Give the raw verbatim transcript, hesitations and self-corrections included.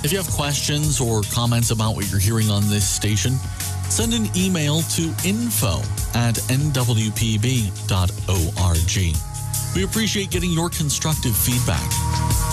If you have questions or comments about what you're hearing on this station, send an email to info at n w p b dot org. We appreciate getting your constructive feedback.